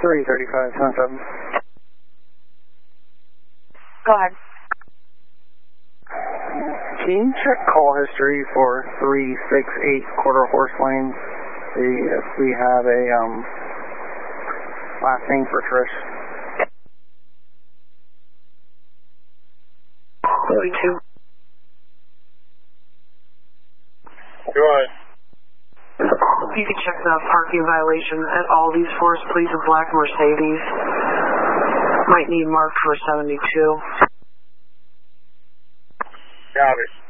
335, 77. Go ahead. Can you check call history for 368 quarter horse lanes? See if we have a last name for Trish. 42. Go ahead. You can check the parking violation at Aldi's for us, please. A black Mercedes. Might need marked for 72. Got it.